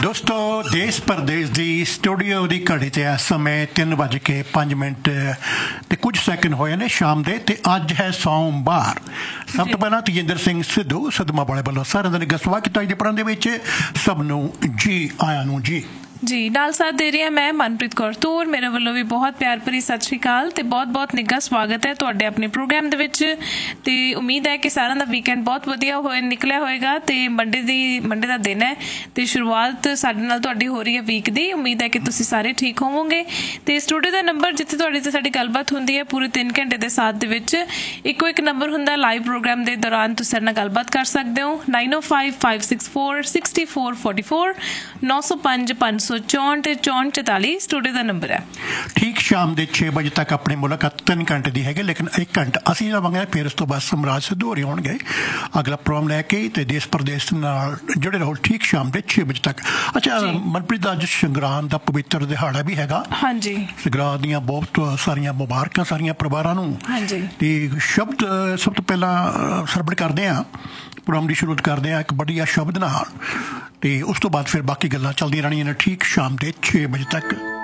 ਦੋਸਤੋ ਦੇਸ਼ ਪ੍ਰਦੇਸ਼ ਦੀ ਸਟੂਡੀਓ ਦੀ ਘੜੀ ਤੇ ਇਸ ਸਮੇਂ 3:05 ਤੇ ਕੁਝ ਸੈਕਿੰਡ ਹੋਏ ਨੇ ਸ਼ਾਮ ਦੇ ਤੇ ਅੱਜ ਹੈ ਸੋਮਵਾਰ। ਸਭ ਤੋਂ ਪਹਿਲਾਂ ਤੇਜਿੰਦਰ ਸਿੰਘ ਸਿੱਧੂ ਸਦਮਾ ਵਾਲੇ ਵੱਲੋਂ ਸਾਰਿਆਂ ਦਾ ਨਿੱਘਾ ਸਵਾਗਤ ਕੀਤਾ। ਅੱਜ ਦੇ ਪ੍ਰੋਗਰਾਮ ਦੇ ਵਿੱਚ ਸਭ ਨੂੰ ਜੀ ਆਇਆਂ ਨੂੰ ਜੀ ਜੀ ਨਾਲ ਸਾਥ ਦੇ ਰਹੀ ਹਾਂ ਮੈਂ ਮਨਪ੍ਰੀਤ ਕੌਰ ਤੂਰ। ਮੇਰੇ ਵੱਲੋਂ ਵੀ ਬਹੁਤ ਪਿਆਰ ਭਰੀ ਸਤਿ ਸ਼੍ਰੀ ਅਕਾਲ ਤੇ ਬਹੁਤ ਨਿੱਘਾ ਸਵਾਗਤ ਹੈ ਤੁਹਾਡੇ ਆਪਣੇ ਪ੍ਰੋਗਰਾਮ ਦੇ ਵਿੱਚ। ਤੇ ਉਮੀਦ ਹੈ ਕਿ ਸਾਰਿਆਂ ਦਾ ਵੀਕਐਂਡ ਬਹੁਤ ਵਧੀਆ ਨਿਕਲਿਆ ਹੋਏਗਾ ਤੇ ਮੰਡੇ ਦਾ ਦਿਨ ਹੈ ਤੇ ਸ਼ੁਰੂਆਤ ਸਾਡੇ ਨਾਲ ਤੁਹਾਡੀ ਹੋ ਰਹੀ ਹੈ ਵੀਕ ਦੀ। ਉਮੀਦ ਹੈ ਕਿ ਤੁਸੀਂ ਸਾਰੇ ਠੀਕ ਹੋਵੋਗੇ। ਤੇ ਸਟੂਡੀਓ ਦਾ ਨੰਬਰ ਜਿੱਥੇ ਤੁਹਾਡੇ ਤੇ ਸਾਡੀ ਗੱਲਬਾਤ ਹੁੰਦੀ ਹੈ ਪੂਰੇ 3 ਘੰਟੇ ਦੇ ਸਾਥ ਦੇ ਵਿੱਚ ਇੱਕੋ ਇੱਕ ਨੰਬਰ ਹੁੰਦਾ ਲਾਈਵ ਪ੍ਰੋਗਰਾਮ ਦੇ ਦੌਰਾਨ ਤੁਸੀਂ ਸਾਡੇ ਨਾਲ ਗੱਲਬਾਤ ਕਰ ਸਕਦੇ ਹੋ। 9055646444 905 564 ਤੇ 6444 ਸਟੂਡੀਓ ਦਾ ਨੰਬਰ ਹੈ। ਠੀਕ ਸ਼ਾਮ ਦੇ 6 ਵਜੇ ਤੱਕ ਆਪਣੀ ਮੁਲਾਕਾਤ 3 ਘੰਟੇ ਦੀ ਹੈਗੀ, ਲੇਕਿਨ 1 ਘੰਟਾ ਅਸੀਂ ਲਵਾਂਗੇ। ਫਿਰ ਉਸ ਤੋਂ ਬਾਅਦ ਸਮਰਾਜ ਸਿੱਧੂ ਹੋਰੀ ਹੋਣਗੇ ਅਗਲਾ ਪ੍ਰੋਗਰਾਮ ਲੈ ਕੇ ਤੇ ਦੇਸ਼ ਪ੍ਰਦੇਸ਼ ਨਾਲ ਜੁੜੇ ਰਹੋ ਠੀਕ ਸ਼ਾਮ ਦੇ 6 ਵਜੇ ਤੱਕ। ਅੱਛਾ ਮਨਪ੍ਰੀਤ, ਅੱਜ ਸੰਗਰਾਂਦ ਦਾ ਪਵਿੱਤਰ ਦਿਹਾੜਾ ਵੀ ਹੈਗਾ। ਹਾਂਜੀ, ਸੰਗਰਾਂਦ ਦੀਆਂ ਬਹੁਤ ਸਾਰੀਆਂ ਮੁਬਾਰਕਾਂ ਸਾਰੀਆਂ ਪਰਿਵਾਰਾਂ ਨੂੰ। ਹਾਂਜੀ, ਤੇ ਸ਼ਬਦ ਸਭ ਤੋਂ ਪਹਿਲਾਂ ਸਰਵਣ ਕਰਦੇ ਹਾਂ, ਪ੍ਰੋਗਰਾਮ ਦੀ ਸ਼ੁਰੂਆਤ ਕਰਦੇ ਹਾਂ ਇੱਕ ਵਧੀਆ ਸ਼ਬਦ ਨਾਲ ਤੇ ਉਸ ਤੋਂ ਬਾਅਦ ਫਿਰ ਬਾਕੀ ਗੱਲਾਂ ਚੱਲਦੀਆਂ ਰਹਿਣੀਆਂ ਨੇ ਠੀਕ ਸ਼ਾਮ ਦੇ 6 ਵਜੇ ਤੱਕ।